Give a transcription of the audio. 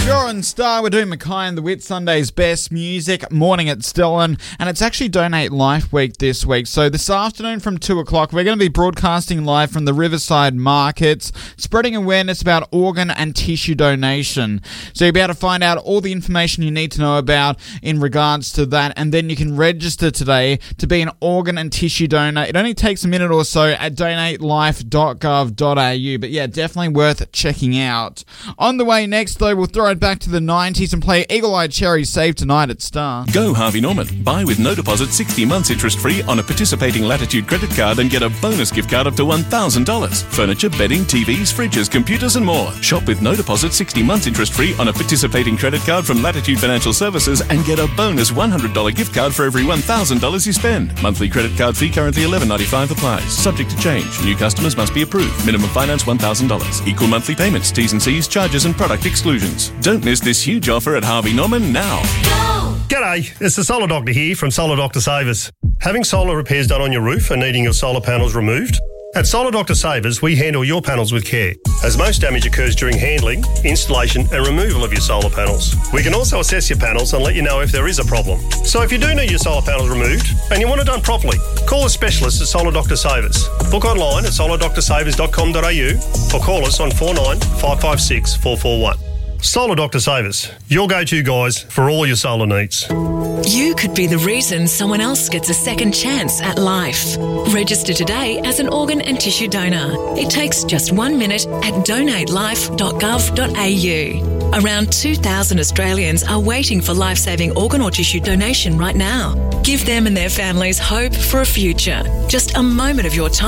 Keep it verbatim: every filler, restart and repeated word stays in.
You're on Star. We're doing Mackay and the Wit Sunday's best music, morning at Stellan, and it's actually Donate Life Week this week. So this afternoon from two o'clock, we're going to be broadcasting live from the Riverside Markets, spreading awareness about organ and tissue donation. So you'll be able to find out all the information you need to know about in regards to that, and then you can register today to be an organ and tissue donor. It only takes a minute or so at donate life dot gov dot a u, but yeah, definitely worth checking out. On the way next, though, we'll throw it back to the nineties and play Eagle Eye Cherry Save Tonight at Star. Go Harvey Norman. Buy with no deposit sixty months interest free on a participating Latitude credit card and get a bonus gift card up to one thousand dollars. Furniture, bedding, T Vs, fridges, computers and more. Shop with no deposit sixty months interest free on a participating credit card from Latitude Financial Services and get a bonus one hundred dollars gift card for every one thousand dollars you spend. Monthly credit card fee currently eleven ninety-five applies. Subject to change. New customers must be approved. Minimum finance one thousand dollars. Equal monthly payments, T's and C's, charges and product exclusions. Don't miss this huge offer at Harvey Norman now. Go! G'day, it's the Solar Doctor here from Solar Doctor Savers. Having solar repairs done on your roof and needing your solar panels removed? At Solar Doctor Savers, we handle your panels with care, as most damage occurs during handling, installation and removal of your solar panels. We can also assess your panels and let you know if there is a problem. So if you do need your solar panels removed and you want it done properly, call a specialist at Solar Doctor Savers. Book online at solar doctor savers dot com dot a u or call us on four nine five five six four four one. Solar Doctor Savers, your go-to guys for all your solar needs. You could be the reason someone else gets a second chance at life. Register today as an organ and tissue donor. It takes just one minute at donate life dot gov dot a u. Around two thousand Australians are waiting for life-saving organ or tissue donation right now. Give them and their families hope for a future. Just a moment of your time.